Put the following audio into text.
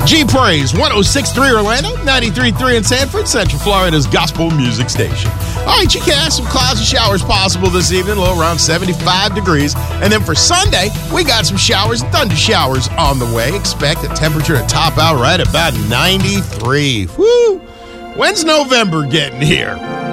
G-Praise, 106.3 Orlando, 93.3 in Sanford, Central Florida's gospel music station. All right, you can have some clouds and showers possible this evening, a little around 75 degrees. And then for Sunday, we got some showers and thunder showers on the way. Expect the temperature to top out right about 93. Woo! When's November getting here?